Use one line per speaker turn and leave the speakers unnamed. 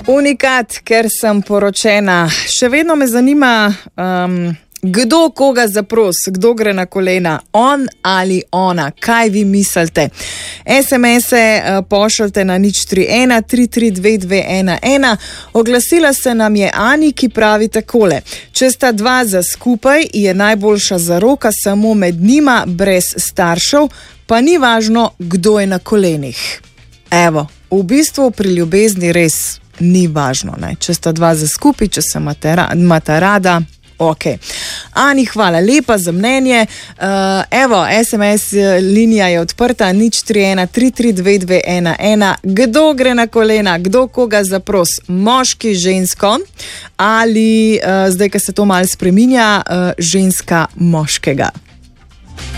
Unikat, ker sem poročena. Še vedno me zanima, kdo koga zapros, kdo gre na kolena, on ali ona, kaj vi mislite? SMS-e pošljite na 031 332 Oglasila se nam je Ani, ki pravi takole: če sta dva za skupaj, je najboljša zaroka samo med njima, brez staršev, pa ni važno, kdo je na kolenih. Evo, v bistvu pri ljubezni res ni važno, ne? Če sta dva za skupaj, če se imata rada. Ok. Ani, hvala lepa za mnenje. Evo, SMS linija je odprta, 031 332 Kdo gre na kolena, kdo koga zapros, moški, žensko ali, zdaj, ko se to malo spreminja, ženska moškega.